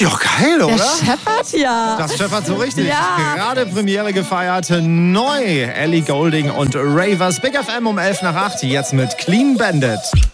Ja, geil, oder? Der scheppert ja. Das scheppert so richtig. Ja. Gerade Premiere gefeiert. Neu. Ellie Goulding und Ravers. Big FM um 11 nach 8. Jetzt mit Clean Bandit.